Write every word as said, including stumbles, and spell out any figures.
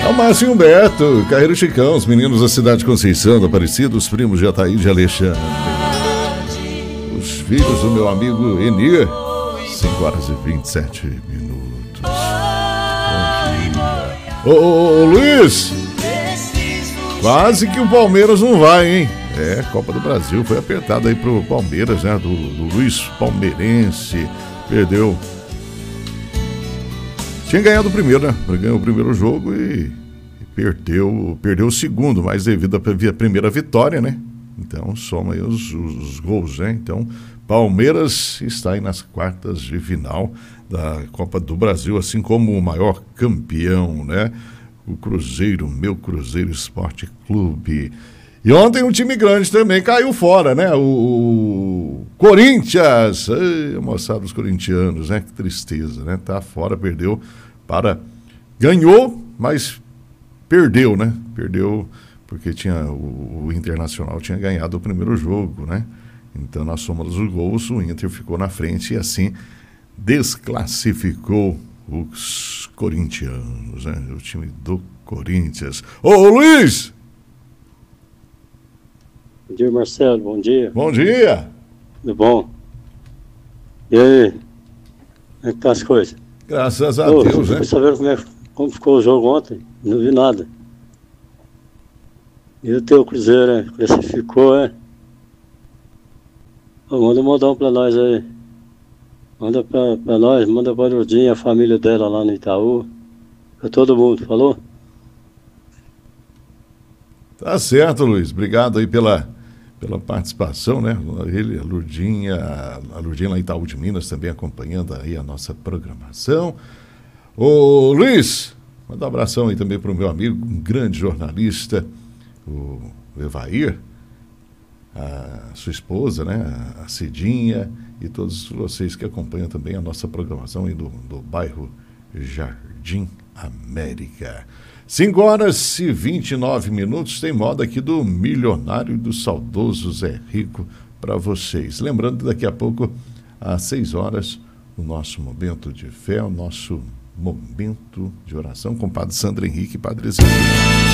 É o Márcio Humberto, Carreiro Chicão, os meninos da cidade de Conceição, do Aparecido, os primos de Ataí de Alexandre. Os filhos do meu amigo Enir, cinco horas e vinte e sete minutos. Bom dia. Ô, ô, ô, Luiz, quase que o Palmeiras não vai, hein? É, Copa do Brasil, foi apertado aí pro Palmeiras, né? Do, do Luiz Palmeirense, perdeu. Tinha ganhado o primeiro, né? Ganhou o primeiro jogo e, e perdeu, perdeu o segundo, mas devido à primeira vitória, né? Então soma aí os, os, os gols, né? Então Palmeiras está aí nas quartas de final da Copa do Brasil, assim como o maior campeão, né? O Cruzeiro, meu Cruzeiro Esporte Clube. E ontem um time grande também caiu fora, né? O, o Corinthians, ei, moçada dos corintianos, né? Que tristeza, né? Tá fora, perdeu para... Ganhou, mas perdeu, né? Perdeu porque tinha o, o Internacional tinha ganhado o primeiro jogo, né? Então, na soma dos gols, o Inter ficou na frente e assim desclassificou os corintianos, né? O time do Corinthians. Ô, ô Luiz! Bom dia, Marcelo. Bom dia. Bom dia. Tudo bom? E aí? Como é que tá as coisas? Graças a Ô, Deus, né? Fui saber como, é, como ficou o jogo ontem. Não vi nada. E o teu Cruzeiro, né? Classificou, é? Ô, manda um modão pra nós aí. Manda pra, pra nós, manda pra Lourdinha, a família dela lá no Itaú. Pra todo mundo, falou? Tá certo, Luiz. Obrigado aí pela, pela participação, né? Ele, a Lourdinha, a Lourdinha lá em Itaú de Minas também acompanhando aí a nossa programação. Ô, Luiz, manda um abração aí também para o meu amigo, um grande jornalista, o Evair, a sua esposa, né? A Cidinha e todos vocês que acompanham também a nossa programação aí do, do bairro Jardim América. cinco horas e vinte e nove minutos, tem moda aqui do milionário e do saudoso Zé Rico para vocês. Lembrando que daqui a pouco, às seis horas, o nosso momento de fé, o nosso momento de oração com o Padre Sandro Henrique e Padre Zé.